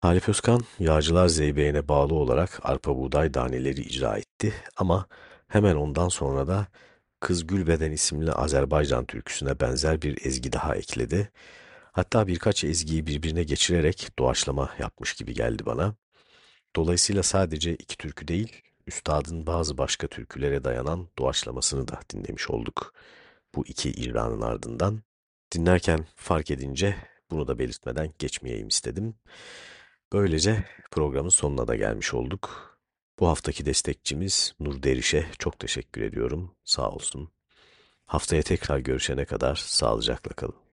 Halif Özkan, Yağcılar Zeybeği'ne bağlı olarak Arpa Buğday Daneleri icra etti ama hemen ondan sonra da Kız Gülbeden isimli Azerbaycan türküsüne benzer bir ezgi daha ekledi. Hatta birkaç ezgiyi birbirine geçirerek doğaçlama yapmış gibi geldi bana. Dolayısıyla sadece iki türkü değil, üstadın bazı başka türkülere dayanan doğaçlamasını da dinlemiş olduk bu iki icranın ardından. Dinlerken fark edince bunu da belirtmeden geçmeyeyim istedim. Böylece programın sonuna da gelmiş olduk. Bu haftaki destekçimiz Nur Deriş'e çok teşekkür ediyorum. Sağ olsun. Haftaya tekrar görüşene kadar sağlıcakla kalın.